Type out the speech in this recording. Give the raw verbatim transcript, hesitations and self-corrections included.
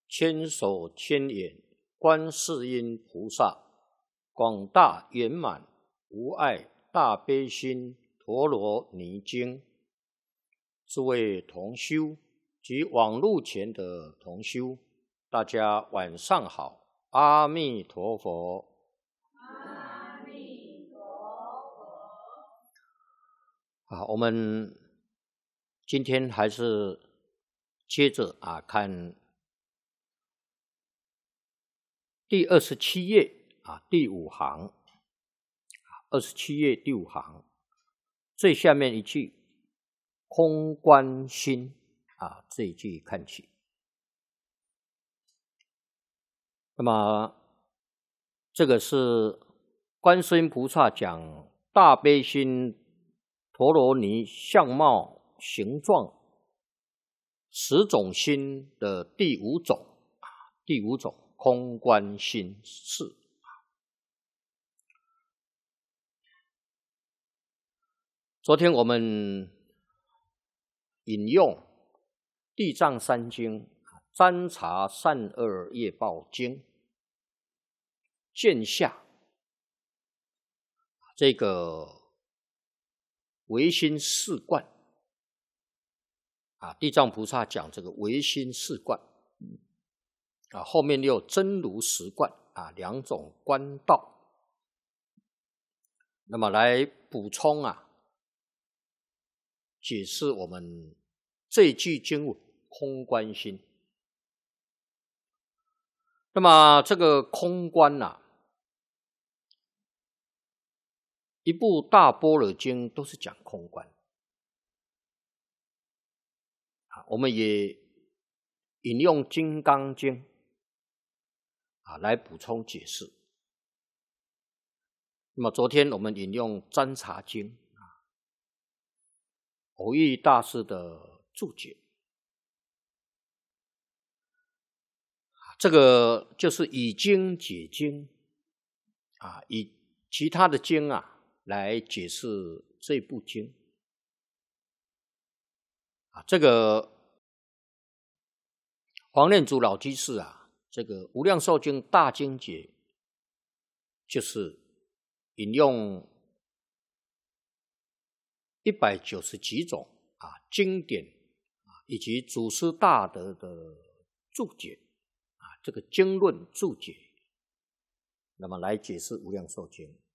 千手千眼观世音菩萨，广大圆满无碍大悲心陀罗尼经。诸位同修及网络前的同修，大家晚上好，阿弥陀佛。 阿弥陀佛。 啊，我们今天还是接着啊看第二十七页啊第五行，二十七页第五行最下面一句空观心啊，这一句看起。那么这个是观世音菩萨讲大悲心陀罗尼相貌形状十种心的第五种，第五种空观心是。昨天我们引用《地藏三经》《占察善恶业报经》见下这个唯心四观啊，地藏菩萨讲这个唯心四观啊，后面又有真如实观啊，两种观道。那么来补充啊，解释我们这一句经文空观心。那么这个空观啊，一部大般若经都是讲空观啊，我们也引用金刚经啊来补充解释。那么昨天我们引用占察经啊，蕅益大师的注解，这个就是以经解经啊，以其他的经啊来解释这部经啊。这个黄念祖老居士啊，这个无量寿经大经解就是引用一百九十几种啊经典啊，以及祖师大德的注解啊，这个经论注解，那么来解释无量寿经。